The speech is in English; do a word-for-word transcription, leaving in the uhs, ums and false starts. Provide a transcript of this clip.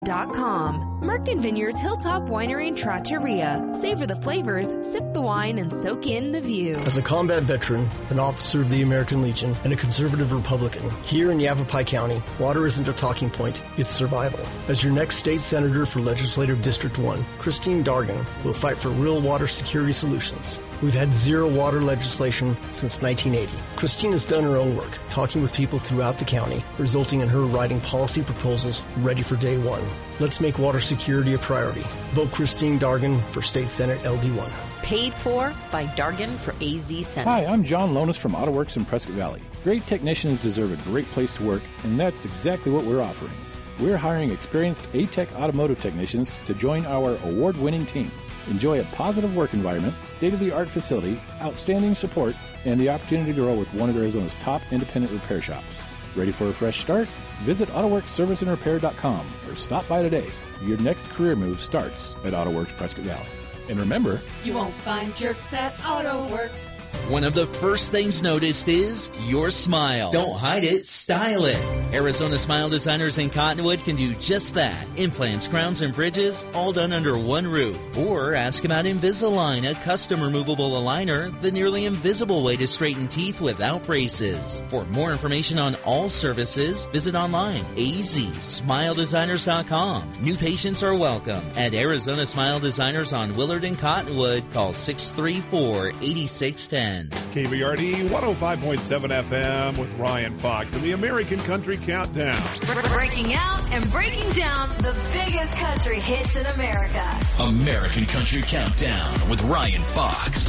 Dot com. Merkin Vineyards Hilltop Winery and Trattoria. Savor the flavors, sip the wine, and soak in the view. As a combat veteran, an officer of the American Legion, and a conservative Republican, here in Yavapai County, water isn't a talking point, it's survival. As your next state senator for Legislative District one, Christine Dargan will fight for real water security solutions. We've had zero water legislation since nineteen eighty. Christine has done her own work, talking with people throughout the county, resulting in her writing policy proposals ready for day one. Let's make water security a priority. Vote Christine Dargan for State Senate L D one. Paid for by Dargan for A Z Senate. Hi, I'm John Lonis from AutoWorks in Prescott Valley. Great technicians deserve a great place to work, and that's exactly what we're offering. We're hiring experienced A-Tech automotive technicians to join our award-winning team. Enjoy a positive work environment, state-of-the-art facility, outstanding support, and the opportunity to grow with one of Arizona's top independent repair shops. Ready for a fresh start? Visit AutoWorks Service and Repair dot com or stop by today. Your next career move starts at AutoWorks Prescott Valley. And remember, you won't find jerks at AutoWorks. One of the first things noticed is your smile. Don't hide it, style it. Arizona Smile Designers in Cottonwood can do just that. Implants, crowns, and bridges, all done under one roof. Or ask about Invisalign, a custom removable aligner, the nearly invisible way to straighten teeth without braces. For more information on all services, visit online, A Z smile designers dot com. New patients are welcome. At Arizona Smile Designers on Willard and Cottonwood, call six three four, eight six one zero. K B R D one oh five point seven F M with Ryan Fox and the American Country Countdown. Breaking out and breaking down the biggest country hits in America. American Country Countdown with Ryan Fox.